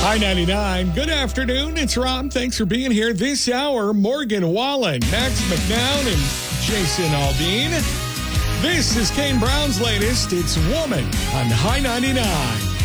High 99. Good afternoon. It's Rob. Thanks for being here this hour. Morgan Wallen, Max McNown, and Jason Aldean. This is Kane Brown's latest. It's Woman on High 99.